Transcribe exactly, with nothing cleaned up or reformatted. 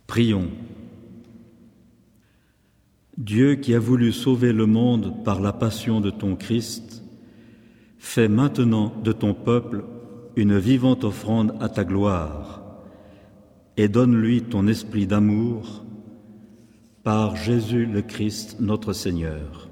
Prions. Dieu qui a voulu sauver le monde par la passion de ton Christ, fais maintenant de ton peuple une vivante offrande à ta gloire et donne-lui ton esprit d'amour par Jésus le Christ notre Seigneur.